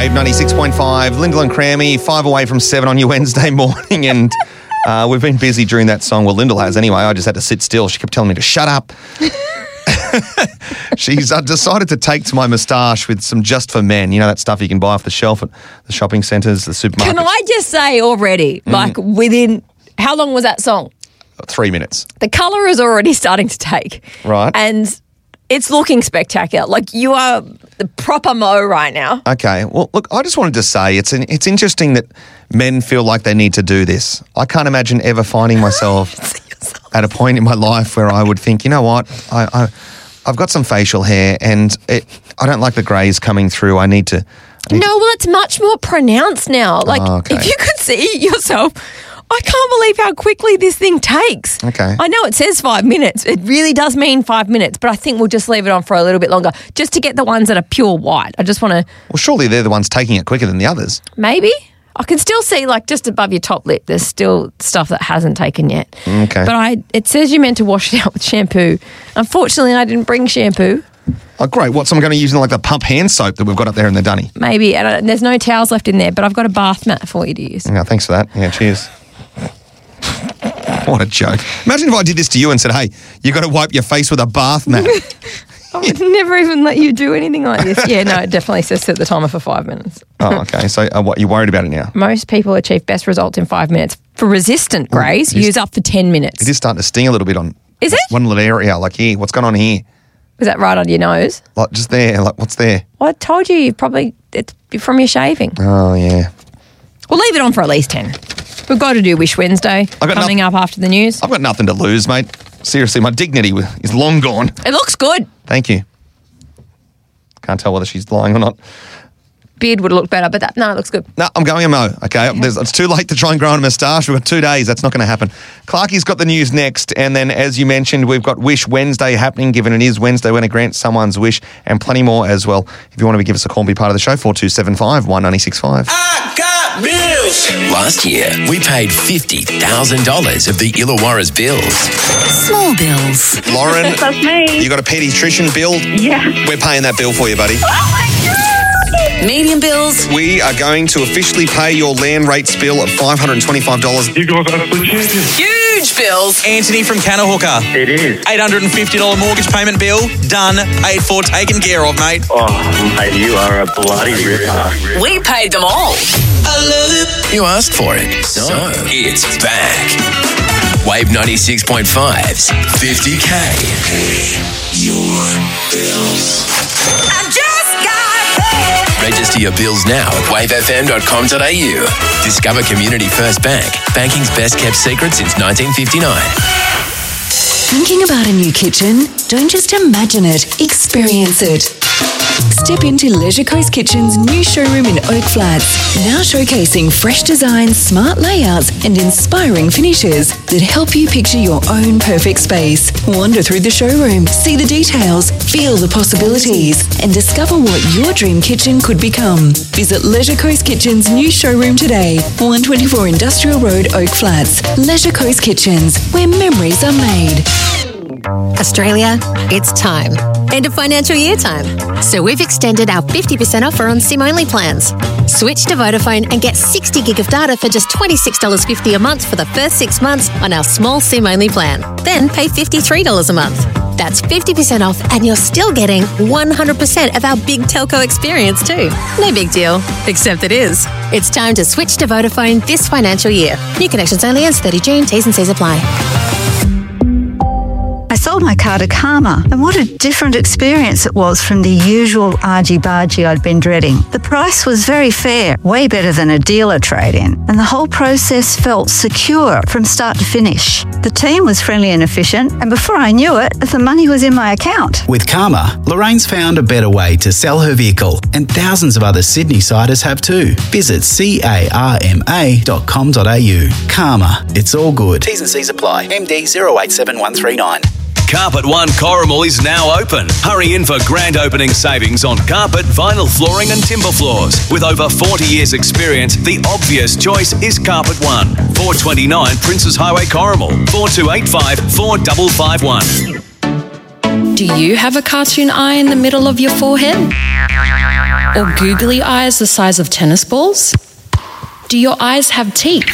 Wave 96.5, Lyndall and Crammy, 5 away from 7 on your Wednesday morning. And we've been busy during that song. Well, Lyndall has anyway. I just had to sit still. She kept telling me to shut up. She's decided to take to my moustache with some Just for Men. You know, that stuff you can buy off the shelf at the shopping centres, the supermarkets. Can I just say already, like within, how long was that song? 3 minutes. The colour is already starting to take. Right. And it's looking spectacular. Like, you are the proper Mo right now. Okay. Well, look, I just wanted to say it's interesting that men feel like they need to do this. I can't imagine ever finding myself at a point in my life where I would think, you know what, I've got some facial hair and I don't like the greys coming through. I need to... No, well, it's much more pronounced now. Like, if you could see yourself... I can't believe how quickly this thing takes. Okay. I know it says 5 minutes. It really does mean 5 minutes, but I think we'll just leave it on for a little bit longer just to get the ones that are pure white. I just want to... Well, surely they're the ones taking it quicker than the others. Maybe. I can still see, like, just above your top lip, there's still stuff that hasn't taken yet. Okay. But it says you're meant to wash it out with shampoo. Unfortunately, I didn't bring shampoo. Oh, great. What, so I'm going to use like the pump hand soap that we've got up there in the dunny? Maybe. And there's no towels left in there, but I've got a bath mat for you to use. Yeah, thanks for that. Yeah, cheers. What a joke. Imagine if I did this to you and said, hey, you got to wipe your face with a bath mat. I would never even let you do anything like this. Yeah, no, it definitely says set the timer for 5 minutes. Oh, okay. So what, you're worried about it now? Most people achieve best results in 5 minutes. For resistant greys, use up for 10 minutes. It is starting to sting a little bit on... Is it? One little area, like here. What's going on here? Is that right on your nose? Like just there. Like what's there? Well, I told you, it's from your shaving. Oh, yeah. We'll leave it on for at least 10. We've got to do Wish Wednesday coming up after the news. I've got nothing to lose, mate. Seriously, my dignity is long gone. It looks good. Thank you. Can't tell whether she's lying or not. Beard would look better, but it looks good. No, I'm going a Mo, okay? It's too late to try and grow a moustache. We've got 2 days. That's not going to happen. Clarkie's got the news next. And then, as you mentioned, we've got Wish Wednesday happening, given it is Wednesday. We're going to grant someone's wish and plenty more as well. If you want to give us a call and be part of the show, 4275 1965. I got bills. Last year, we paid $50,000 of the Illawarra's bills. Small bills. Lauren, That's me. you got a paediatrician bill? Yeah. We're paying that bill for you, buddy. Medium bills. We are going to officially pay your land rates bill of $525. You guys are legit. Huge bills. Anthony from Canahooker. It is. $850 mortgage payment bill. Done. Paid for. Taken care of, mate. Oh, mate, you are a bloody ripper. We paid them all. I love it. You asked for it, so it's back. Wave 96.5's 50K. Your bills. I just got paid. Register your bills now at wavefm.com.au. Discover Community First Bank, banking's best kept secret since 1959. Thinking about a new kitchen? Don't just imagine it, experience it. Step into Leisure Coast Kitchen's new showroom in Oak Flats, now showcasing fresh designs, smart layouts and inspiring finishes that help you picture your own perfect space. Wander through the showroom, see the details, feel the possibilities and discover what your dream kitchen could become. Visit Leisure Coast Kitchen's new showroom today, 124 Industrial Road, Oak Flats. Leisure Coast Kitchens, where memories are made. Australia, it's time. End of financial year time. So we've extended our 50% offer on SIM-only plans. Switch to Vodafone and get 60 gig of data for just $26.50 a month for the first 6 months on our small SIM-only plan. Then pay $53 a month. That's 50% off and you're still getting 100% of our big telco experience too. No big deal, except it is. It's time to switch to Vodafone this financial year. New connections only ends 30 June. T's and C's apply. I sold my car to Karma, and what a different experience it was from the usual argy-bargy I'd been dreading. The price was very fair, way better than a dealer trade-in, and the whole process felt secure from start to finish. The team was friendly and efficient, and before I knew it, the money was in my account. With Karma, Lorraine's found a better way to sell her vehicle, and thousands of other Sydney-siders have too. Visit carma.com.au. Karma, it's all good. T's and C's apply. MD 087139. Carpet One Corrimal is now open. Hurry in for grand opening savings on carpet, vinyl flooring and timber floors. With over 40 years experience, the obvious choice is Carpet One. 429 Princes Highway, Corrimal. 4285 4551. Do you have a cartoon eye in the middle of your forehead? Or googly eyes the size of tennis balls? Do your eyes have teeth?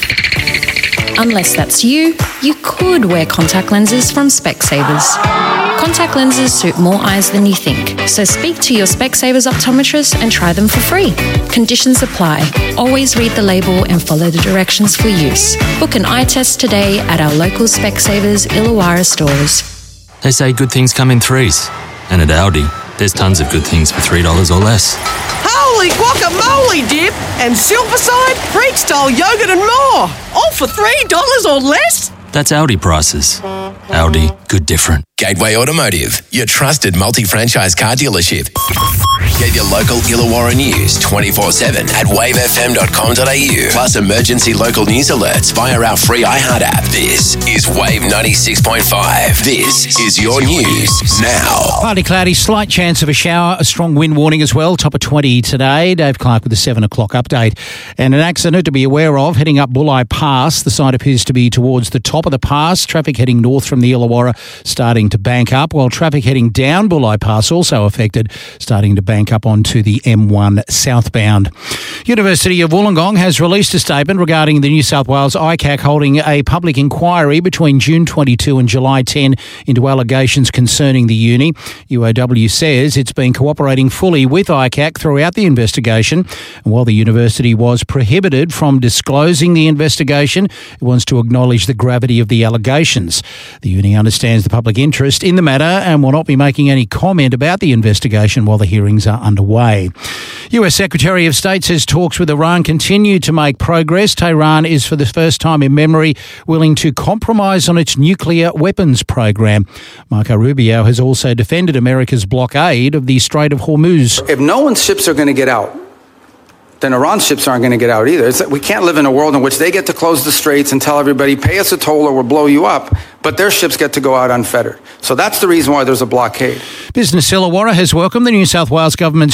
Unless that's you could wear contact lenses from Specsavers. Contact lenses suit more eyes than you think, so speak to your Specsavers optometrist and try them for free. Conditions apply. Always read the label and follow the directions for use. Book an eye test today at our local Specsavers Illawarra stores. They say good things come in threes. And at Aldi, there's tons of good things for $3 or less. Holy guacamole dip and silverside, Greek-style yogurt and more. All for $3 or less? That's Aldi prices. Aldi, good different. Gateway Automotive, your trusted multi-franchise car dealership. Get your local Illawarra news 24/7 at wavefm.com.au. Plus emergency local news alerts via our free iHeart app. This is Wave 96.5. This is your news now. Partly cloudy, slight chance of a shower, a strong wind warning as well. Top of 20 today. Dave Clark with the 7 o'clock update. And an accident to be aware of heading up Bulli Pass. The side appears to be towards the top of the pass. Traffic heading north from the Illawarra starting to bank up, while traffic heading down Bulli Pass also affected, starting to bank up onto the M1 southbound. University of Wollongong has released a statement regarding the New South Wales ICAC holding a public inquiry between June 22 and July 10 into allegations concerning the uni. UOW says it's been cooperating fully with ICAC throughout the investigation, and while the university was prohibited from disclosing the investigation, it wants to acknowledge the gravity of the allegations. The uni understands the public interest in the matter and will not be making any comment about the investigation while the hearings are underway. US Secretary of State says talks with Iran continue to make progress. Tehran is for the first time in memory willing to compromise on its nuclear weapons program. Marco Rubio has also defended America's blockade of the Strait of Hormuz. If no one's ships are going to get out, then Iran's ships aren't going to get out either. We can't live in a world in which they get to close the straits and tell everybody, pay us a toll or we'll blow you up, but their ships get to go out unfettered. So that's the reason why there's a blockade. Business Illawarra has welcomed the New South Wales government's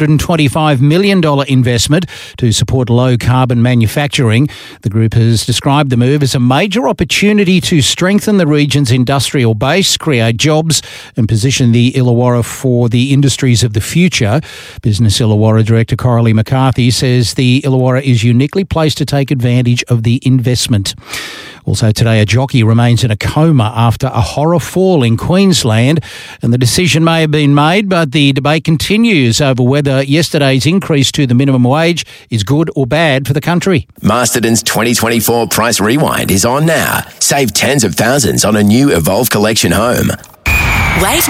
$225 million investment to support low-carbon manufacturing. The group has described the move as a major opportunity to strengthen the region's industrial base, create jobs and position the Illawarra for the industries of the future. Business Illawarra Director Coralie McCarthy says the Illawarra is uniquely placed to take advantage of the investment. Also today, a jockey remains in a coma after a horror fall in Queensland, and the decision may have been made, but the debate continues over whether yesterday's increase to the minimum wage is good or bad for the country. Masterton's 2024 Price Rewind is on now. Save tens of thousands on a new Evolve Collection home. Wave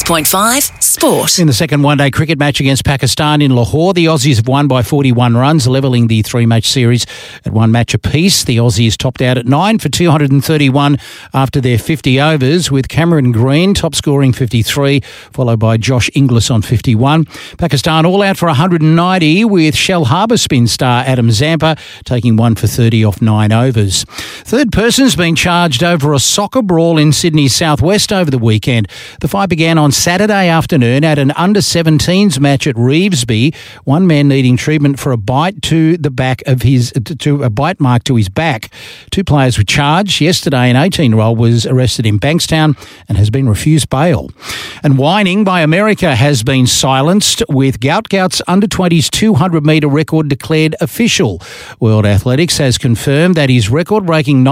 96.5 Sport. In the second one-day cricket match against Pakistan in Lahore, the Aussies have won by 41 runs, levelling the three-match series at one match apiece. The Aussies topped out at 9 for 231 after their 50 overs, with Cameron Green top scoring 53, followed by Josh Inglis on 51. Pakistan all out for 190, with Shell Harbour spin star Adam Zampa taking 1 for 30 off 9 overs. Third person's been charged over a soccer brawl in Sydney's southwest over the weekend. The fight began on Saturday afternoon at an under-17s match at Revesby. One man needing treatment for a bite to the back of a bite mark to his back. Two players were charged. Yesterday, an 18-year-old was arrested in Bankstown and has been refused bail. And whining by America has been silenced, with Gout's under-20s 200-metre record declared official. World Athletics has confirmed that his record-breaking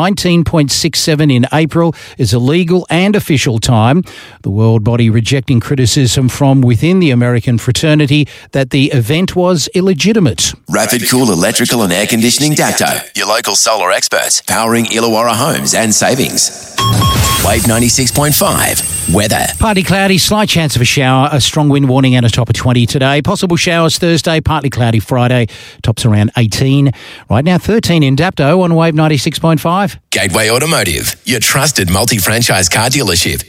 19.67 in April is a legal and official time. The world body rejecting criticism from within the American fraternity that the event was illegitimate. Rapid Cool Electrical and Air Conditioning Dacto, your local solar experts, powering Illawarra homes and savings. Wave 96.5 weather. Partly cloudy, slight chance of a shower, a strong wind warning and a top of 20 today. Possible showers Thursday, partly cloudy Friday, tops around 18. Right now 13 in Dapto on Wave 96.5. Gateway Automotive, your trusted multi-franchise car dealership.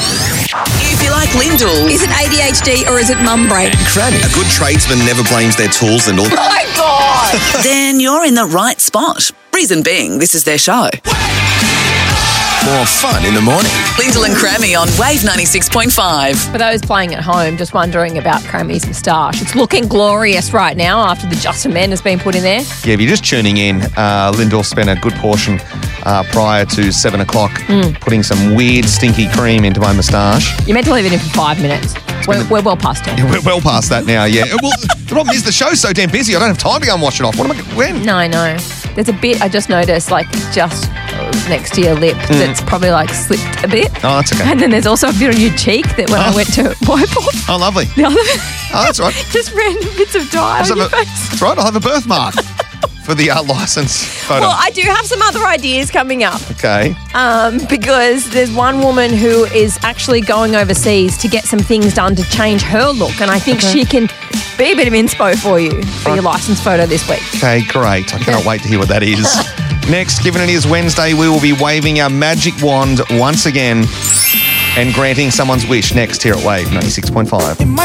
If you like Lyndall, is it ADHD or is it mum brain? Cranny. A good tradesman never blames their tools and all. My God! Then you're in the right spot. Reason being, this is their show. More fun in the morning. Lyndall and Crammy on Wave 96.5. For those playing at home, just wondering about Crammy's moustache. It's looking glorious right now after the Just for Men has been put in there. Yeah, if you're just tuning in, Lyndall spent a good portion prior to 7 o'clock, putting some weird, stinky cream into my moustache. You're meant to leave it in for 5 minutes. We're well past it. Yeah, we're well past that now, yeah. Well, the problem is the show's so damn busy, I don't have time to go and wash it off. When? No. There's a bit I just noticed, like, just next to your lip that's probably, like, slipped a bit. Oh, that's okay. And then there's also a bit on your cheek that when I went to wipe off. Oh, lovely. The other Oh, that's right. just random bits of dye on your face. That's right, I'll have a birthmark for the license photo. Well, I do have some other ideas coming up. Okay. Because there's one woman who is actually going overseas to get some things done to change her look, and I think she can be a bit of inspo for you for your license photo this week. Okay, great. I cannot wait to hear what that is. Next, given it is Wednesday, we will be waving our magic wand once again and granting someone's wish next here at Wave 96.5.